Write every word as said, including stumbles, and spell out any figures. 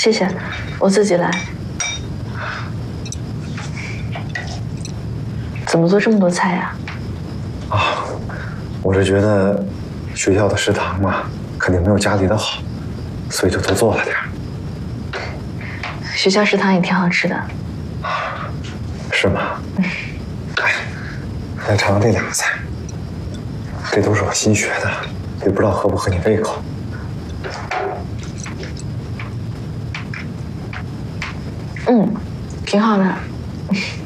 谢谢，我自己来。怎么做这么多菜呀？ 啊，我是觉得学校的食堂嘛，肯定没有家里的好，所以就多做了点。 学校食堂也挺好吃的。 是吗？嗯。哎，来尝尝这两个菜，这都是我新学的，也不知道合不合你胃口。 嗯，挺好的。